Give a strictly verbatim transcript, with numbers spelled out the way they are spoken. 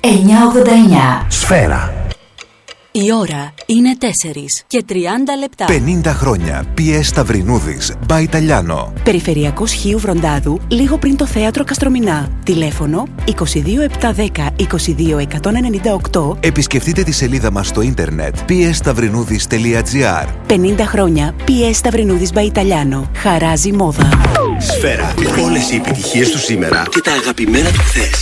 εννιακόσια ογδόντα εννιά. Σφαίρα. Η ώρα είναι τέσσερις και τριάντα λεπτά. πενήντα χρόνια. πι ες Σταυρινούδης. By Italiano. Περιφερειακός Χίου Βροντάδου, λίγο πριν το θέατρο Καστρομηνά. Τηλέφωνο είκοσι δύο επτακόσια δέκα είκοσι δύο εκατόν ενενήντα οκτώ. Επισκεφτείτε τη σελίδα μας στο ίντερνετ πι ες σταυρινούδης τελεία τζι άρ. πενήντα χρόνια πι ες Σταυρινούδης by Italiano. Χαράζει μόδα. Σφαίρα. Όλες οι επιτυχίες του σήμερα και τα αγαπημένα του χθες.